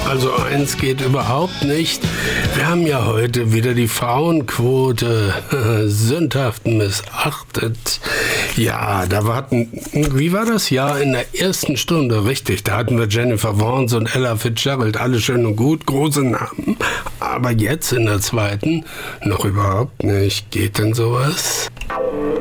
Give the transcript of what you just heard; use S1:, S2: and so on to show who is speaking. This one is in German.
S1: Also eins geht überhaupt nicht. Wir haben ja heute wieder die Frauenquote sündhaft missachtet. Ja, wie war das? Ja, in der ersten Stunde, richtig, da hatten wir Jennifer Warnes und Ella Fitzgerald, alle schön und gut, große Namen. Aber jetzt in der zweiten noch überhaupt nicht. Geht denn sowas?